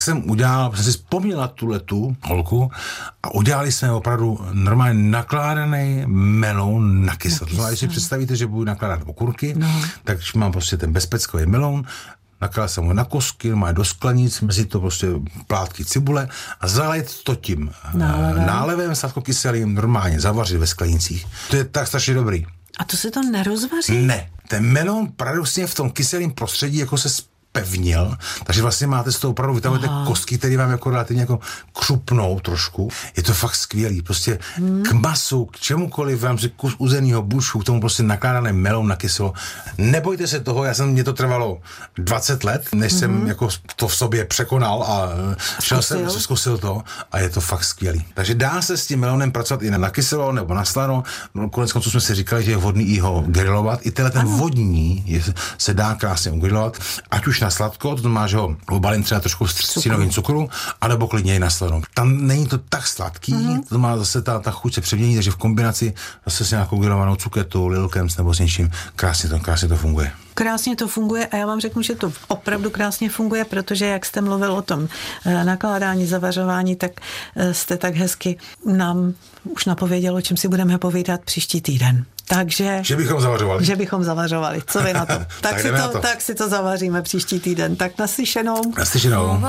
Jsem si vzpomněl na tu holku a udělali jsme opravdu normálně nakládaný meloun na kyselinu. To znamená, když si představíte, že budu nakládat okurky, tak když mám prostě ten bezpeckový meloun, nakládal jsem ho na kosky, má do sklenic, mezi to prostě plátky cibule a zalejt to tím nálevem sladkokyselým, normálně zavařit ve sklenicích. To je tak strašně dobrý. A to se to nerozvaří? Ne. Ten meloun paradoxně v tom kyselém prostředí jako se pevnil, takže vlastně máte z toho opravdu, vytahujete kostky, které vám jako relativně jako křupnou trošku. Je to fakt skvělý. Prostě k masu, k čemukoliv vám kus uzenýho bušu, k tomu prostě nakládané meloun na kyselo. Nebojte se toho, mě to trvalo 20 let, než jsem jako to v sobě překonal a zkusil to a je to fakt skvělý. Takže dá se s tím melounem pracovat i na kyselo nebo na slano. No, konec konců jsme si říkali, že je vhodný i ho grilovat. I ten vodní se dá krásně ugrilovat, ať už na sladko, to znamená, že ho obalím třeba trošku s třcinovým cukru, anebo klidně i na slano. Tam není to tak sladký, to má zase ta chuť se přemění, takže v kombinaci zase s nějakou grilovanou cuketou, lilkem nebo s něčím krásně to funguje. Krásně to funguje a já vám řeknu, že to opravdu krásně funguje, protože jak jste mluvil o tom nakládání, zavařování, tak jste tak hezky nám už napověděl, o čem si budeme povídat příští týden. Takže... Že bychom zavařovali. Co vy na to? Tak si to zavaříme příští týden. Tak naslyšenou.